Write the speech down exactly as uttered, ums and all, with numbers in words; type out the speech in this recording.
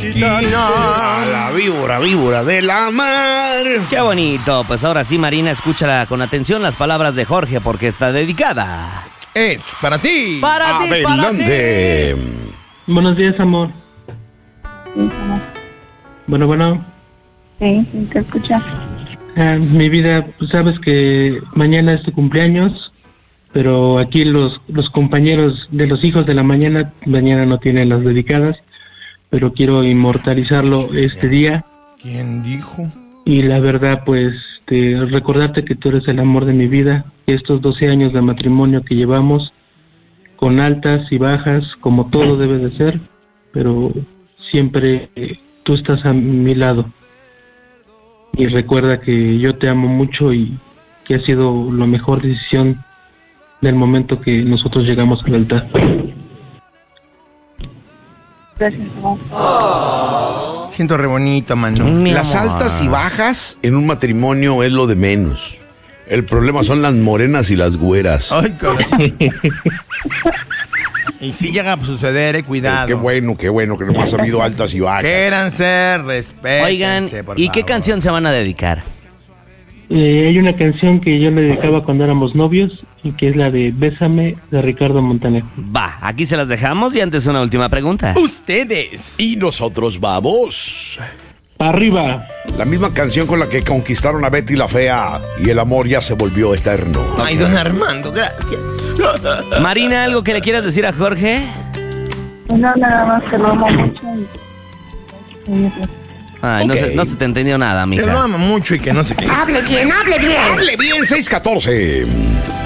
esquina. A la víbora, víbora de la mar. Qué bonito. Pues ahora sí, Marina, escúchala con atención las palabras de Jorge porque está dedicada. Es para ti. Para ti, para ti. Adelante. Buenos días, amor. Sí, amor. Bueno, bueno. Sí, sí, te escuchas. Ah, mi vida, pues sabes que mañana es tu cumpleaños, pero aquí los, los compañeros de los hijos de la mañana, mañana no tienen las dedicadas, pero quiero inmortalizarlo este día. ¿Quién dijo? Y la verdad, pues, te, recordarte que tú eres el amor de mi vida, que estos doce años de matrimonio que llevamos, con altas y bajas, como todo debe de ser, pero siempre eh, tú estás a mi lado. Y recuerda que yo te amo mucho y que ha sido la mejor decisión del momento que nosotros llegamos al altar. Gracias, amor. Siento re bonito, Manu. Mi Las amor. altas y bajas en un matrimonio es lo de menos. El problema son las morenas y las güeras. Ay, caray. Y si llega a suceder, eh, cuidado. Qué bueno, qué bueno que no hemos habido altas y bajas. Quéranse, respétense, Oigan, por ¿y qué favor. canción se van a dedicar? Eh, hay una canción que yo le dedicaba cuando éramos novios y que es la de Bésame de Ricardo Montaner. Va, aquí se las dejamos y antes una última pregunta. Ustedes. Y nosotros vamos. ¡Arriba! La misma canción con la que conquistaron a Betty la Fea y el amor ya se volvió eterno. Ay, don Armando, gracias. Marina, ¿algo que le quieras decir a Jorge? No, nada más que lo amo mucho. Y... y- Ay, no, Ok. se, no se te entendió nada, Que lo mija. ama mucho y que no sé qué. Hable bien, seis catorce.